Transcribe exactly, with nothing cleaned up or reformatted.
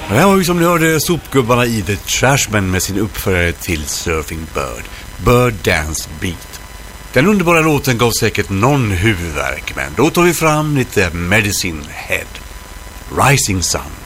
Det här var ju som ni hörde sopgubbarna i The Trashmen med sin uppförare till Surfing Bird, Bird Dance Beat. Den underbara låten gav säkert någon huvudvärk, men då tar vi fram lite Medicine Head, Rising Sun.